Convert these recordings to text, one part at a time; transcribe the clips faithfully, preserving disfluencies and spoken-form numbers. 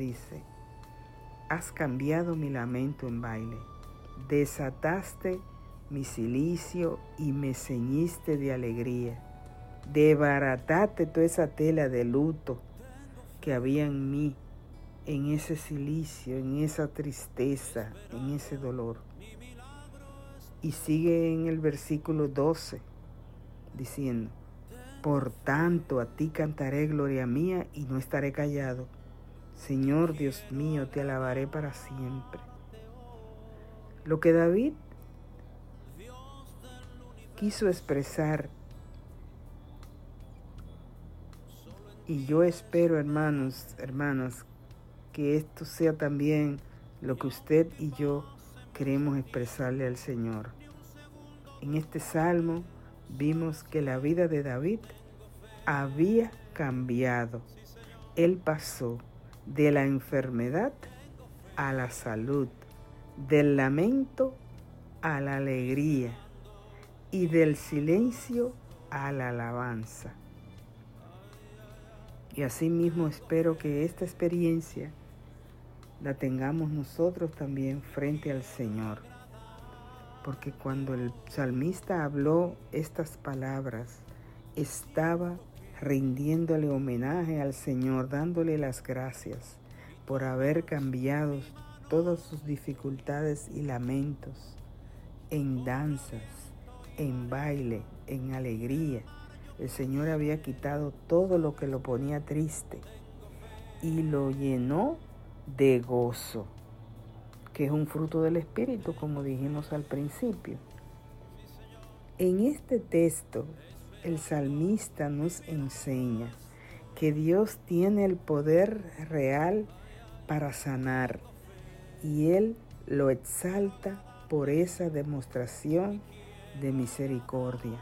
dice: has cambiado mi lamento en baile, desataste mi cilicio y me ceñiste de alegría, desbarataste toda esa tela de luto que había en mí, en ese cilicio, en esa tristeza, en ese dolor. Y sigue en el versículo doce diciendo: por tanto a ti cantaré gloria mía y no estaré callado. Señor Dios mío, te alabaré para siempre. Lo que David quiso expresar, y yo espero, hermanos, hermanas, que esto sea también lo que usted y yo queremos expresarle al Señor. En este salmo vimos que la vida de David había cambiado. Él pasó de la enfermedad a la salud, del lamento a la alegría y del silencio a la alabanza. Y asimismo espero que esta experiencia la tengamos nosotros también frente al Señor. Porque cuando el salmista habló estas palabras, estaba rindiéndole homenaje al Señor, dándole las gracias por haber cambiado todas sus dificultades y lamentos en danzas, en baile, en alegría. El Señor había quitado todo lo que lo ponía triste y lo llenó de gozo, que es un fruto del Espíritu, como dijimos al principio. En este texto, el salmista nos enseña que Dios tiene el poder real para sanar y Él lo exalta por esa demostración de misericordia.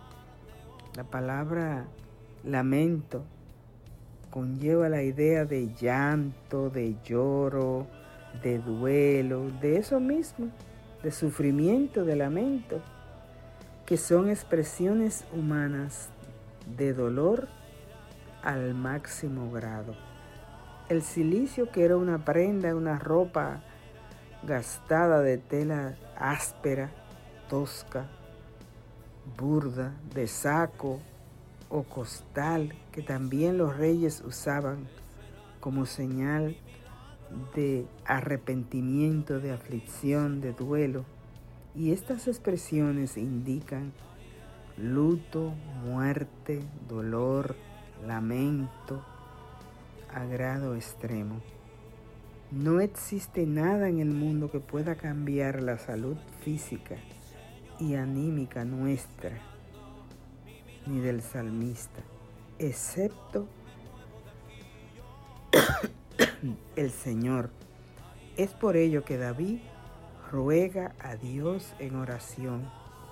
La palabra lamento conlleva la idea de llanto, de lloro, de duelo, de eso mismo, de sufrimiento, de lamento, que son expresiones humanas de dolor al máximo grado. El cilicio, que era una prenda, una ropa gastada de tela áspera, tosca, burda, de saco o costal, que también los reyes usaban como señal de arrepentimiento, de aflicción, de duelo. Y estas expresiones indican luto, muerte, dolor, lamento a grado extremo. No existe nada en el mundo que pueda cambiar la salud física y anímica nuestra, ni del salmista, excepto el Señor. Es por ello que David ruega a Dios en oración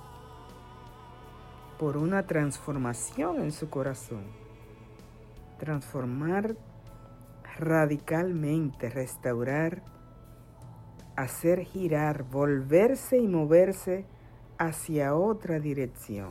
por una transformación en su corazón. Transformar radicalmente, restaurar, hacer girar, volverse y moverse hacia otra dirección.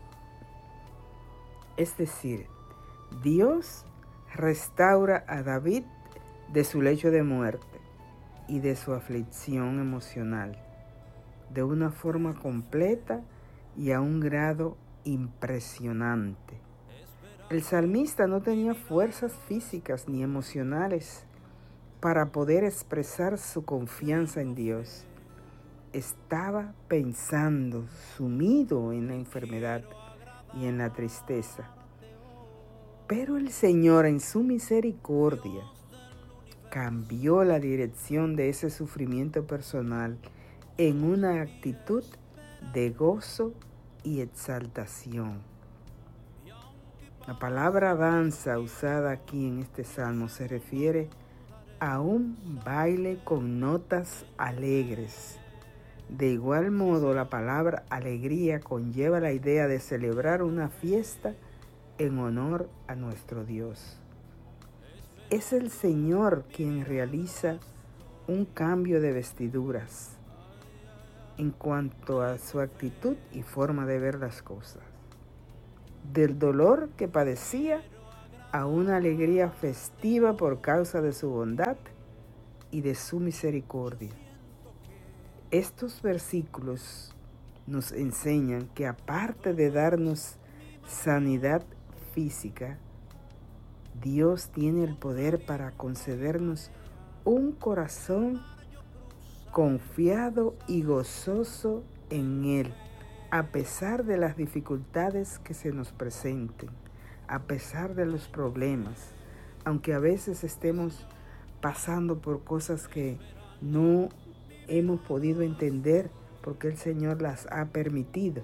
Es decir, Dios restaura a David de su lecho de muerte y de su aflicción emocional de una forma completa y a un grado impresionante. El salmista no tenía fuerzas físicas ni emocionales para poder expresar su confianza en Dios. Estaba pensando, sumido en la enfermedad y en la tristeza. Pero el Señor, en su misericordia, cambió la dirección de ese sufrimiento personal en una actitud de gozo y exaltación. La palabra danza usada aquí en este salmo se refiere a un baile con notas alegres. De igual modo, la palabra alegría conlleva la idea de celebrar una fiesta en honor a nuestro Dios. Es el Señor quien realiza un cambio de vestiduras en cuanto a su actitud y forma de ver las cosas. Del dolor que padecía a una alegría festiva por causa de su bondad y de su misericordia. Estos versículos nos enseñan que aparte de darnos sanidad física, Dios tiene el poder para concedernos un corazón confiado y gozoso en Él, a pesar de las dificultades que se nos presenten, a pesar de los problemas, aunque a veces estemos pasando por cosas que no hemos podido entender porque el Señor las ha permitido.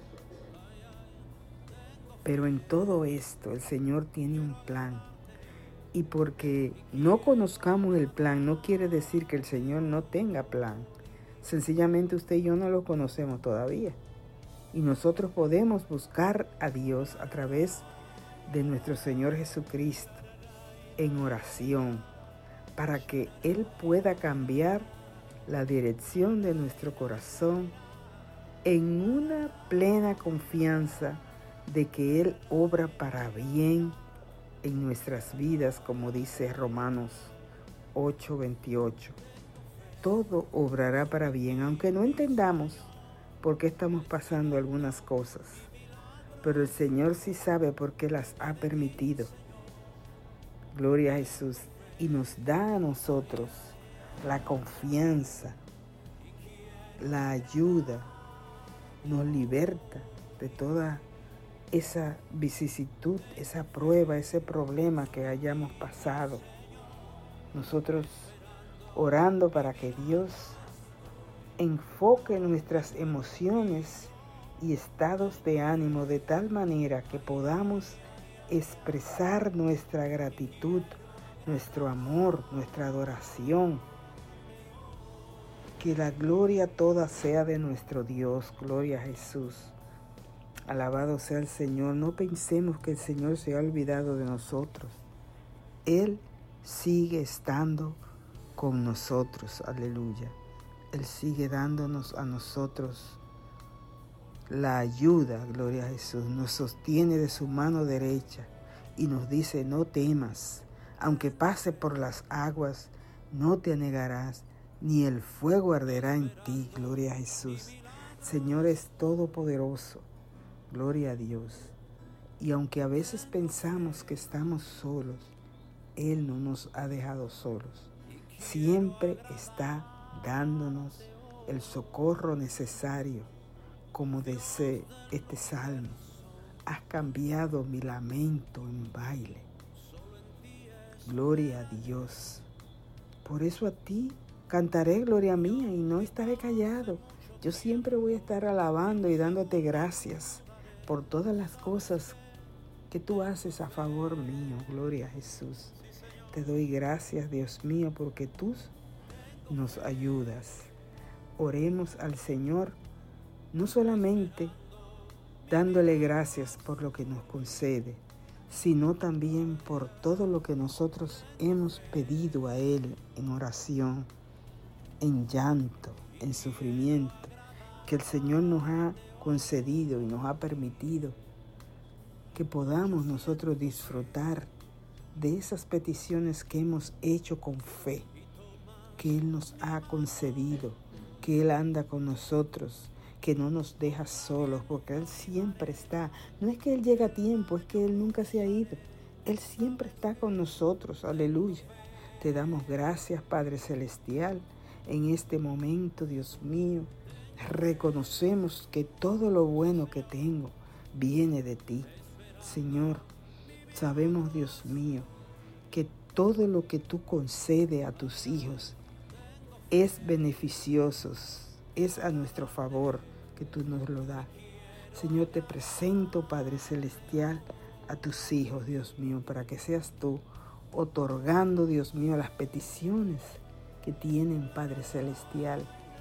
Pero en todo esto el Señor tiene un plan. Y porque no conozcamos el plan, no quiere decir que el Señor no tenga plan. Sencillamente usted y yo no lo conocemos todavía. Y nosotros podemos buscar a Dios a través de nuestro Señor Jesucristo en oración, para que Él pueda cambiar la dirección de nuestro corazón en una plena confianza de que Él obra para bien en nuestras vidas, como dice Romanos ocho veintiocho. Todo obrará para bien, aunque no entendamos por qué estamos pasando algunas cosas, pero el Señor sí sabe por qué las ha permitido. Gloria a Jesús. Y nos da a nosotros la confianza, la ayuda, nos liberta de toda esa vicisitud, esa prueba, ese problema que hayamos pasado. Nosotros orando para que Dios enfoque nuestras emociones y estados de ánimo de tal manera que podamos expresar nuestra gratitud, nuestro amor, nuestra adoración. Que la gloria toda sea de nuestro Dios. Gloria a Jesús. Alabado sea el Señor. No pensemos que el Señor se ha olvidado de nosotros. Él sigue estando con nosotros. Aleluya. Él sigue dándonos a nosotros la ayuda. Gloria a Jesús. Nos sostiene de su mano derecha y nos dice: no temas. Aunque pase por las aguas, no te anegarás, ni el fuego arderá en ti. Gloria a Jesús. Señor es todopoderoso. Gloria a Dios. Y aunque a veces pensamos que estamos solos, Él no nos ha dejado solos. Siempre está dándonos el socorro necesario, como dice este salmo: has cambiado mi lamento en baile. Gloria a Dios. Por eso a ti cantaré gloria mía y no estaré callado. Yo siempre voy a estar alabando y dándote gracias por todas las cosas que tú haces a favor mío. Gloria a Jesús. Te doy gracias, Dios mío, porque tú nos ayudas. Oremos al Señor, no solamente dándole gracias por lo que nos concede, sino también por todo lo que nosotros hemos pedido a Él en oración, en llanto, en sufrimiento, que el Señor nos ha concedido y nos ha permitido que podamos nosotros disfrutar de esas peticiones que hemos hecho con fe, que Él nos ha concedido, que Él anda con nosotros, que no nos deja solos, porque Él siempre está. No es que Él llega a tiempo, es que Él nunca se ha ido. Él siempre está con nosotros. Aleluya. Te damos gracias, Padre Celestial, en este momento, Dios mío. Reconocemos que todo lo bueno que tengo viene de ti, Señor. Sabemos, Dios mío, que todo lo que tú concedes a tus hijos es beneficioso, es a nuestro favor que tú nos lo das. Señor, te presento, Padre Celestial, a tus hijos, Dios mío, para que seas tú otorgando, Dios mío, las peticiones que tienen, Padre Celestial,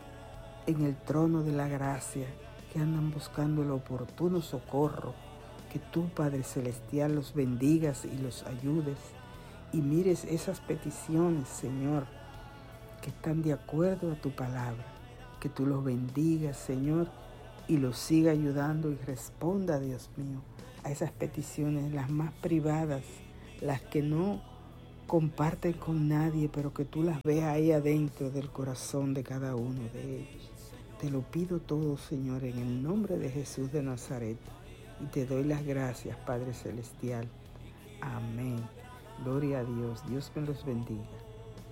en el trono de la gracia, que andan buscando el oportuno socorro. Que tú, Padre Celestial, los bendigas y los ayudes y mires esas peticiones, Señor, que están de acuerdo a tu palabra. Que tú los bendigas, Señor, y los siga ayudando y responda, Dios mío, a esas peticiones, las más privadas, las que no comparten con nadie, pero que tú las veas ahí adentro del corazón de cada uno de ellos. Te lo pido todo, Señor, en el nombre de Jesús de Nazaret, y te doy las gracias, Padre Celestial. Amén. Gloria a Dios. Dios me los bendiga.